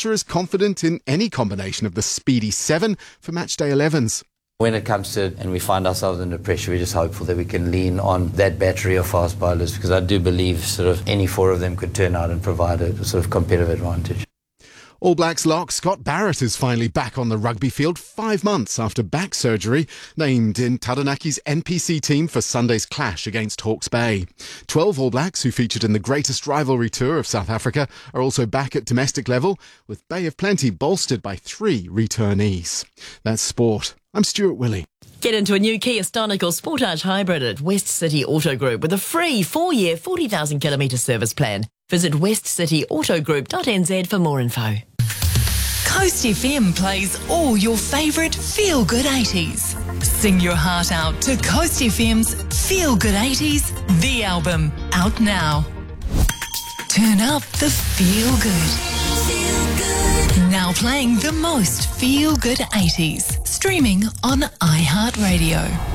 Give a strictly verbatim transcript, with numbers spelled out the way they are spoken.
Potter is confident in any combination of the speedy seven for matchday elevens. When it comes to it and we find ourselves under pressure, we're just hopeful that we can lean on that battery of fast bowlers, because I do believe sort of any four of them could turn out and provide a sort of competitive advantage. All Blacks lock Scott Barrett is finally back on the rugby field five months after back surgery, named in Tadanaki's N P C team for Sunday's clash against Hawke's Bay. Twelve All Blacks who featured in the greatest rivalry tour of South Africa are also back at domestic level, with Bay of Plenty bolstered by three returnees. That's sport. I'm Stuart Willey. Get into a new Kia Stonic or Sportage Hybrid at West City Auto Group with a free four-year, forty thousand kilometre service plan. Visit west city auto group dot n z for more info. Coast F M plays all your favourite feel-good eighties. Sing your heart out to Coast F M's Feel Good eighties, the album, out now. Turn up the feel good. Feel good. Now playing the most feel-good eighties. Streaming on iHeartRadio.